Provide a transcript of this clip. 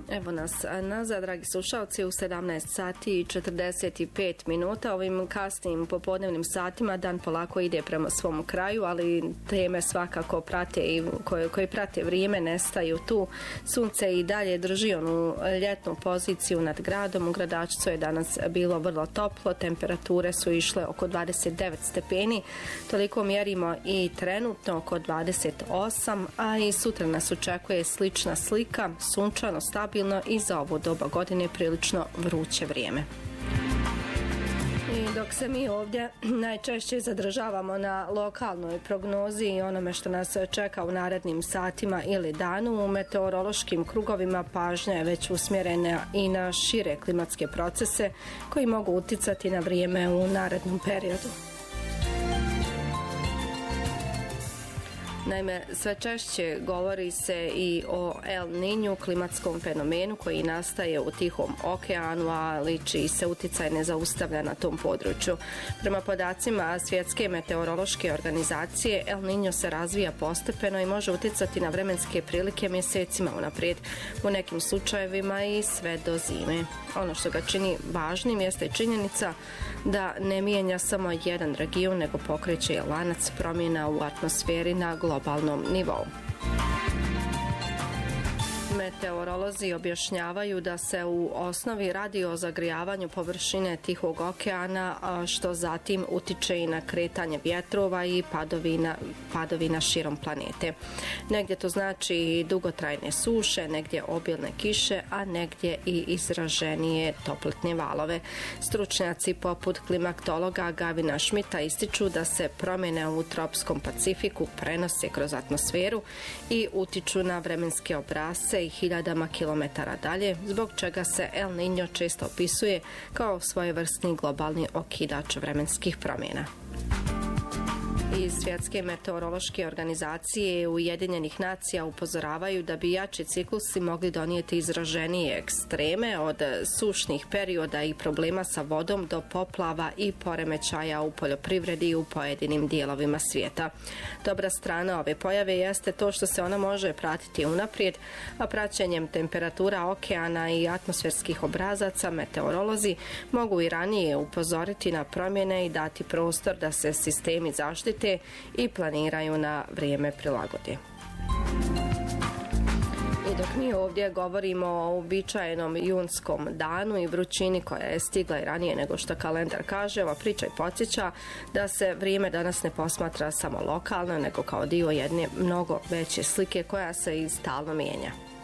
Evo nas nazad, dragi slušalci, u 17 sati i 45 minuta. Ovim kasnim popodnevnim satima dan polako ide prema svom kraju, ali teme svakako prate i koji prate vrijeme nestaju tu. Sunce i dalje drži onu ljetnu poziciju nad gradom. U Gradačcu je danas bilo vrlo toplo, temperature su išle oko 29 stepeni. Toliko mjerimo i trenutno oko 28, a i sutra nas očekuje slična slika, sunčano, stabilno i za ovo doba godine prilično vruće vrijeme. I dok se mi ovdje najčešće zadržavamo na lokalnoj prognozi i onome što nas čeka u narednim satima ili danu, u meteorološkim krugovima pažnja je već usmjerena i na šire klimatske procese koji mogu uticati na vrijeme u narednom periodu. Naime, sve češće govori se i o El Niñu, klimatskom fenomenu koji nastaje u Tihom okeanu, ali čiji se uticaj ne zaustavlja na tom području. Prema podacima Svjetske meteorološke organizacije, El Niño se razvija postepeno i može uticati na vremenske prilike mjesecima unaprijed, u nekim slučajevima i sve do zime. Ono što ga čini važnim jeste činjenica da ne mijenja samo jedan region, nego pokreće lanac promjena u atmosferi na globalnom nivou. Meteorolozi objašnjavaju da se u osnovi radi o zagrijavanju površine Tihog okeana, što zatim utiče i na kretanje vjetrova i padovina širom planete. Negdje to znači dugotrajne suše, negdje obilne kiše, a negdje i izraženije toplotne valove. Stručnjaci poput klimatologa Gavina Schmidta ističu da se promjene u tropskom Pacifiku prenose kroz atmosferu i utiču na vremenske obrasce i hiljadama kilometara dalje, zbog čega se El Niño često opisuje kao svojevrsni globalni okidač vremenskih promjena. Iz Svjetske meteorološke organizacije Ujedinjenih nacija upozoravaju da bi jači ciklusi mogli donijeti izraženije ekstreme, od sušnih perioda i problema sa vodom do poplava i poremećaja u poljoprivredi i u pojedinim dijelovima svijeta. Dobra strana ove pojave jeste to što se ona može pratiti unaprijed, a praćenjem temperatura okeana i atmosferskih obrazaca meteorolozi mogu i ranije upozoriti na promjene i dati prostor da se sistemi zaštite i planiraju na vrijeme prilagode. I dok mi ovdje govorimo o uobičajenom junskom danu i vrućini koja je stigla i ranije nego što kalendar kaže, ova priča i podsjeća da se vrijeme danas ne posmatra samo lokalno, nego kao dio jedne mnogo veće slike koja se i stalno mijenja.